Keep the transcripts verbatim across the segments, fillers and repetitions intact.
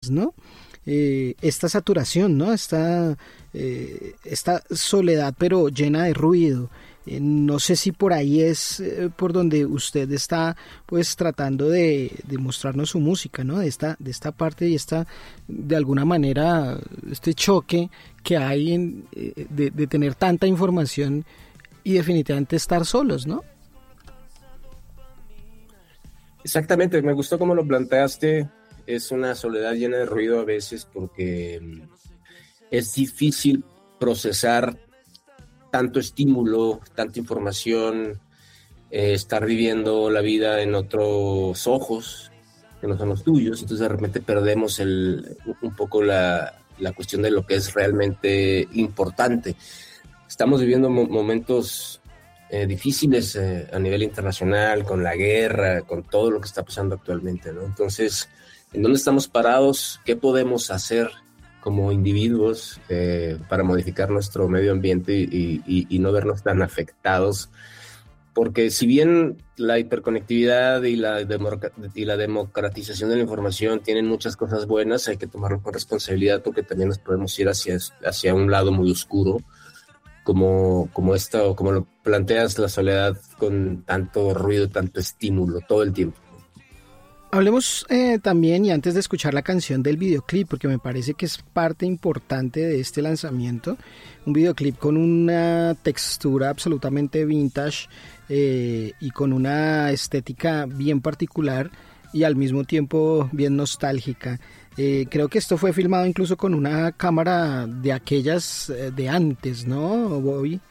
decías, ¿no? Eh, esta saturación, ¿no? Esta, eh, esta soledad pero llena de ruido. Eh, no sé si por ahí es eh, por donde usted está pues tratando de, de mostrarnos su música, ¿no? De esta, de esta parte y esta, de alguna manera, este choque que hay en, eh, de, de tener tanta información y definitivamente estar solos, ¿no? Exactamente, me gustó cómo lo planteaste. Es una soledad llena de ruido a veces porque es difícil procesar tanto estímulo, tanta información, eh, estar viviendo la vida en otros ojos que no son los tuyos, entonces de repente perdemos el, un poco la, la cuestión de lo que es realmente importante. Estamos viviendo mo- momentos eh, difíciles eh, a nivel internacional, con la guerra, con todo lo que está pasando actualmente, ¿no? Entonces, ¿en dónde estamos parados? ¿Qué podemos hacer como individuos eh, para modificar nuestro medio ambiente y, y, y no vernos tan afectados? Porque si bien la hiperconectividad y la, democ- y la democratización de la información tienen muchas cosas buenas, hay que tomarlo con responsabilidad porque también nos podemos ir hacia, hacia un lado muy oscuro, como, como, esto, como lo planteas, la soledad con tanto ruido, tanto estímulo todo el tiempo. Hablemos eh, también, y antes de escuchar la canción, del videoclip, porque me parece que es parte importante de este lanzamiento. Un videoclip con una textura absolutamente vintage eh, y con una estética bien particular y al mismo tiempo bien nostálgica. Eh, creo que esto fue filmado incluso con una cámara de aquellas eh, de antes, ¿no, Bobby?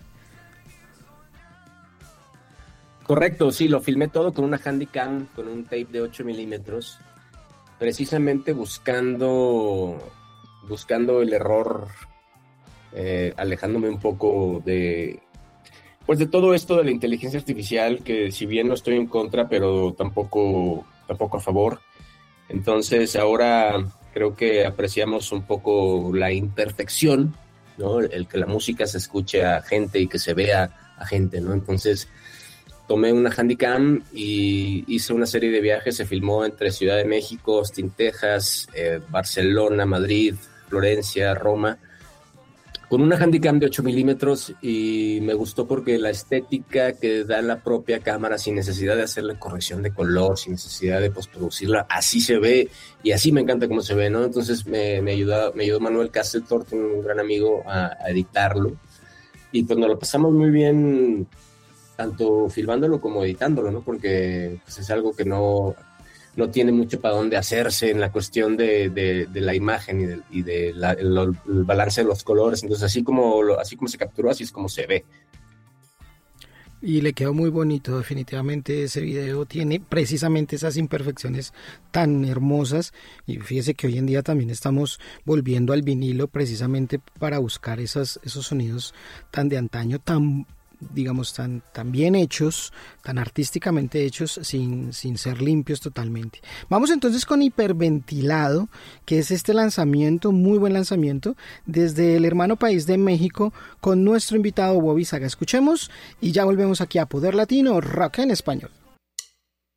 Correcto, sí, lo filmé todo con una Handycam, con un tape de ocho milímetros, precisamente buscando, buscando el error, eh, alejándome un poco de, pues de todo esto de la inteligencia artificial, que si bien no estoy en contra, pero tampoco, tampoco a favor. Entonces ahora creo que apreciamos un poco la imperfección, ¿no? El que la música se escuche a gente y que se vea a gente, ¿no? Entonces tomé una Handycam y hice una serie de viajes. Se filmó entre Ciudad de México, Austin, Texas, eh, Barcelona, Madrid, Florencia, Roma, con una Handycam de ocho milímetros, y me gustó porque la estética que da la propia cámara, sin necesidad de hacerle corrección de color, sin necesidad de postproducirla, así se ve, y así me encanta cómo se ve, ¿no? Entonces me, me, ayudó, me ayudó Manuel Castletorte, un gran amigo, a, a editarlo, y pues nos lo pasamos muy bien, tanto filmándolo como editándolo, ¿no? Porque pues, es algo que no, no tiene mucho para dónde hacerse en la cuestión de, de, de la imagen y de, y de la, el, el balance de los colores. Entonces, así como, lo, así como se capturó, así es como se ve. Y le quedó muy bonito, definitivamente ese video tiene precisamente esas imperfecciones tan hermosas, y fíjese que hoy en día también estamos volviendo al vinilo precisamente para buscar esas, esos sonidos tan de antaño, tan digamos tan, tan bien hechos, tan artísticamente hechos, sin, sin ser limpios totalmente. Vamos entonces con Hiperventilado, que es este lanzamiento, muy buen lanzamiento, desde el hermano país de México, con nuestro invitado Bobby Saga. Escuchemos y ya volvemos aquí a Poder Latino, Rock en Español.